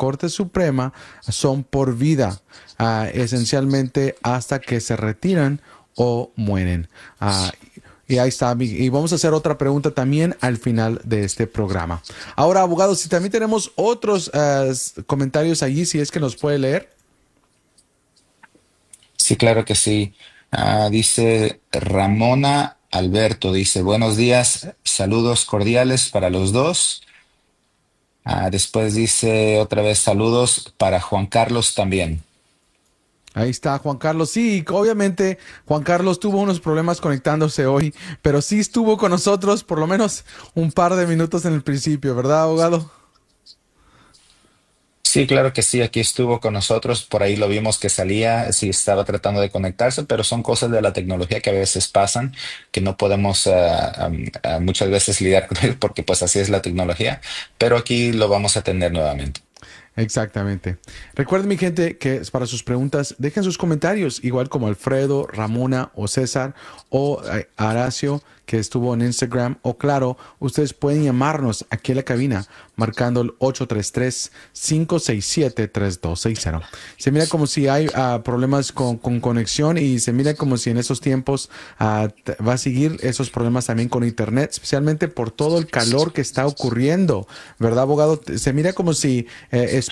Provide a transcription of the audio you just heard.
Corte Suprema son por vida, esencialmente hasta que se retiran o mueren. Y ahí está. Y vamos a hacer otra pregunta también al final de este programa. Ahora, abogado, si también tenemos otros comentarios allí, si es que nos puede leer. Sí, claro que sí. Dice Ramona Alberto, dice, buenos días, saludos cordiales para los dos. Después dice otra vez saludos para Juan Carlos también. Ahí está Juan Carlos. Sí, obviamente Juan Carlos tuvo unos problemas conectándose hoy, pero sí estuvo con nosotros por lo menos un par de minutos en el principio, ¿verdad, abogado? Sí, claro que sí, aquí estuvo con nosotros, por ahí lo vimos que salía, sí estaba tratando de conectarse, pero son cosas de la tecnología que a veces pasan, que no podemos muchas veces lidiar con él porque pues así es la tecnología, pero aquí lo vamos a tener nuevamente. Exactamente. Recuerden, mi gente, que para sus preguntas, dejen sus comentarios, igual como Alfredo, Ramona o César o Aracio, que estuvo en Instagram, o claro, ustedes pueden llamarnos aquí a la cabina marcando el 833-567-3260. Se mira como si hay problemas con conexión y se mira como si en esos tiempos va a seguir esos problemas también con internet, especialmente por todo el calor que está ocurriendo, ¿verdad, abogado? Se mira como si